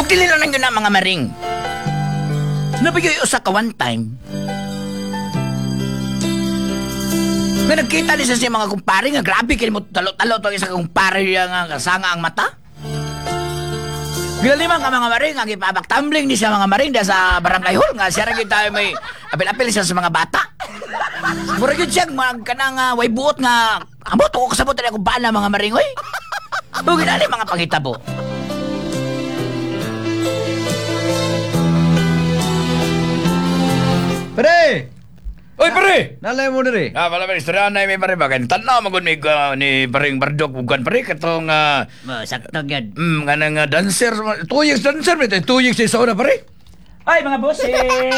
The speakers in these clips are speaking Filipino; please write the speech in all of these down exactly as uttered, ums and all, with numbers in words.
O dili lang yun na mga maring. Nabigay usa ka one time. Nga nagkita ni sa siya mga kumpare nga grabe kini mo talo-talo to isa kumpare nga kasanga ang mata. Gilalimang ka mga maring nga gipabak-tumbling ni siya mga maring da sa barangay hall nga siya ra gyud tayo may apil-apil siya sa mga bata. Mura gyud siya mag kanang uh, way buot nga ambot ko kasabot na akong bala mga maring oy. Bugi na ni mga pangitabo. Pare! Oy pare. Nalay mo diri. Ah, wala man istorya na may pare ba kan. Tanaw magud ni uh, ni paring Bardok bukan pare katong uh, Mo, sakto gyud. mm kanang uh, dancer two years dancer mit two years sa sauna pare. Ay, mga bossing!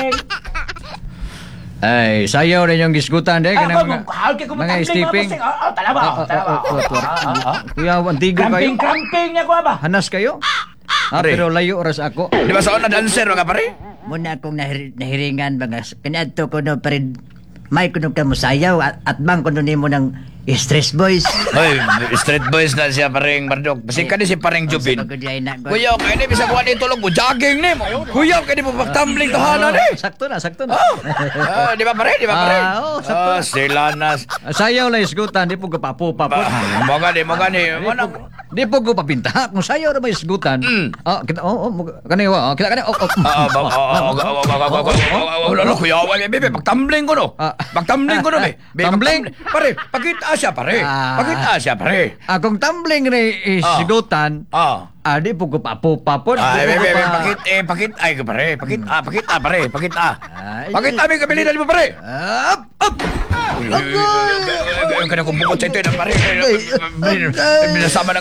Ay, sayaw rin yung gisgutan de Ah, kanang mga... Hawag ka mga stripping. Oh, oh, talawa, Ah, oh, talawa. ah, ah, ah, ah. Kuya, wantigo kayo. Cramping, cramping niya ko ba? Hanas kayo? Ah, Pare. pero layo oras ako. Di ba sauna dancer ka pare? Muna akong nahir nahiringan mga pinadto ko no pero may kuno ka mo sayaw at, at bang kuno nimo ng stress boys. Oy, street boys na siya paring Bardok. Basi ka ni si paring Jubin. Kuya, kaya ni bisa kuha ni tulog mo jogging ni mo. Kuya, kaya ni mo pag-tumbling tahanan ni. Sakto na, sakto na. Oh, oh, di ba pare? Di ba pare? Ah, oo, sakto. Oh, sila na. Ah, sayaw lang isgutan, di po kapapo-papo. Mo gani, mo gani. Mo na. Di po ko papinta. Kung sayaw na may isgutan. Mm. Ah, kita, oh, oh, kaniwa. Kita, kaniwa. Oh, oh. Ah, ah, ah, ah, ah, kuya, wala bebe, pag-tumbling ko no. Ah. Pag-tumbling ko no, be. Be, Tumbling? pag-tumbling. Pare, pakita siya pare. Ah. Pakita siya pare. Akong tumbling na isgutan, Ah. ah, di po ko papo-papo. Ay, bebe, bebe, pakit, eh, pakit, ay, pare, pakit, ah, pakit, ah, pare, pakit, ah. Ay. Pakit, ah, may kabilinan mo, pare. Up, up. Kaya kung bukod sa ito, pare, binasama